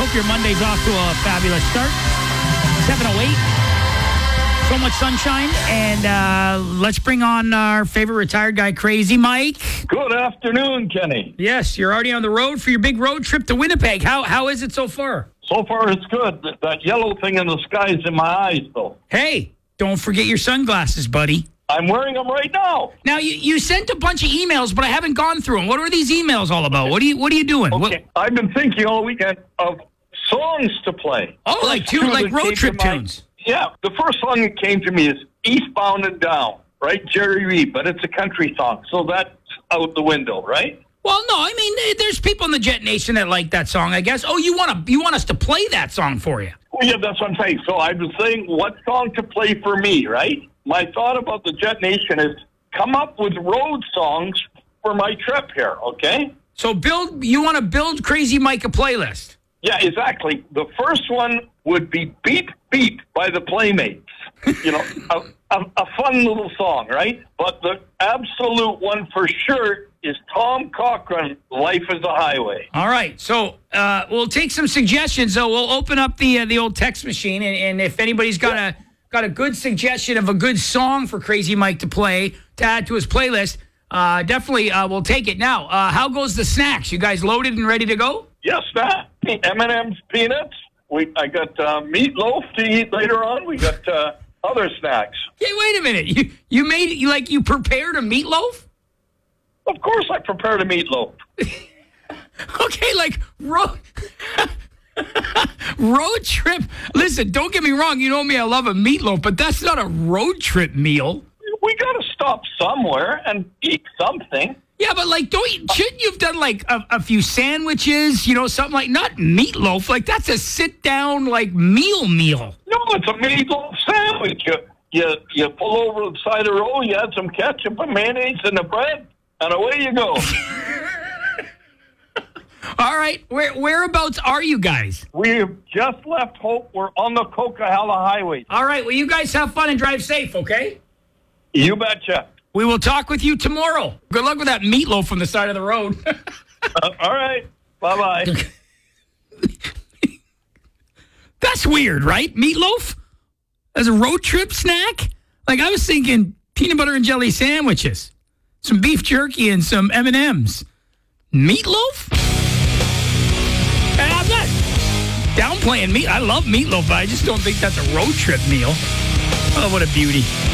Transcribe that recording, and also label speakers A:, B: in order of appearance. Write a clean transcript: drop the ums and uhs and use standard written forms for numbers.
A: Hope your Monday's off to a fabulous start. 7:08. So much sunshine. And let's bring on our favorite retired guy, Crazy Mike.
B: Good afternoon, Kenny.
A: Yes, you're already on the road for your big road trip to Winnipeg. How is it so far?
B: So far, it's good. That yellow thing in the sky is in my eyes, though.
A: Hey, don't forget your sunglasses, buddy.
B: I'm wearing them right now.
A: Now, you sent a bunch of emails, but I haven't gone through them. What are these emails all about? What are you doing?
B: Okay, I've been thinking all weekend of songs to play.
A: Oh, like road trip tunes.
B: Yeah, the first song that came to me is Eastbound and Down, right? Jerry Reed, but it's a country song, so that's out the window, right?
A: Well, no, I mean, there's people in the Jet Nation that like that song, I guess. Oh, you want us to play that song for you?
B: Well, yeah, that's what I'm saying. So I've been saying what song to play for me, right? My thought about the Jet Nation is come up with road songs for my trip here, okay?
A: So you want to build Crazy Mike a playlist?
B: Yeah, exactly. The first one would be Beep Beep by the Playmates. You know, a fun little song, right? But the absolute one for sure is Tom Cochrane, Life is a Highway.
A: All right. So we'll take some suggestions. So we'll open up the old text machine, and if anybody's got a good suggestion of a good song for Crazy Mike to play, to add to his playlist, definitely we'll take it. Now, how goes the snacks? You guys loaded and ready to go?
B: Yes, that. M&M's peanuts. I got meatloaf to eat later on. We got other snacks.
A: Yeah, wait a minute. You prepared a meatloaf?
B: Of course I prepared a meatloaf.
A: Okay, like road trip. Listen, don't get me wrong. You know me, I love a meatloaf, but that's not a road trip meal.
B: We got to stop somewhere and eat something.
A: Yeah, but shouldn't you have done like a few sandwiches, something like, not meatloaf, like that's a sit down like meal.
B: No, it's a meatloaf sandwich. You pull over the side of the road, you add some ketchup and mayonnaise in the bread, and away you go.
A: All right, whereabouts are you guys?
B: We've just left Hope. We're on the Coquihalla Highway.
A: All right, well, you guys have fun and drive safe, okay?
B: You betcha.
A: We will talk with you tomorrow. Good luck with that meatloaf on the side of the road.
B: All right. Bye-bye.
A: That's weird, right? Meatloaf as a road trip snack? Like, I was thinking peanut butter and jelly sandwiches, some beef jerky, and some M&Ms. Meatloaf? And I'm not downplaying meat. I love meatloaf, but I just don't think that's a road trip meal. Oh, what a beauty.